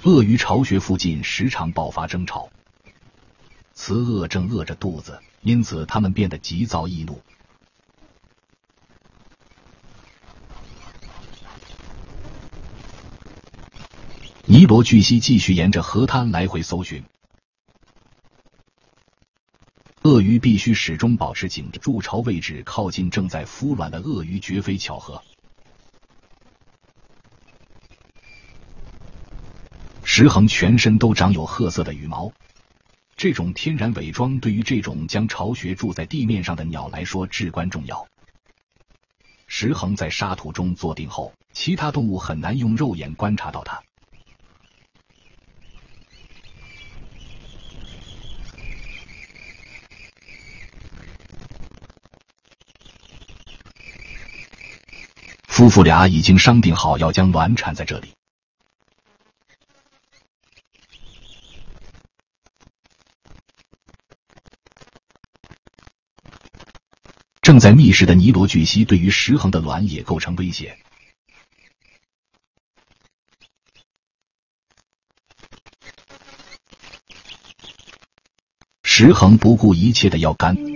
鳄鱼巢穴附近时常爆发争吵，雌鳄正饿着肚子，因此它们变得急躁易怒。尼罗巨蜥继续沿着河滩来回搜寻。鳄鱼必须始终保持警惕，筑巢位置靠近正在孵卵的鳄鱼绝非巧合。石衡全身都长有褐色的羽毛，这种天然伪装对于这种将巢穴筑在地面上的鸟来说至关重要。石衡在沙土中坐定后，其他动物很难用肉眼观察到它。夫妇俩已经商定好要将卵产在这里。正在觅食的尼罗巨蜥对于石衡的卵也构成威胁。石衡不顾一切的要干。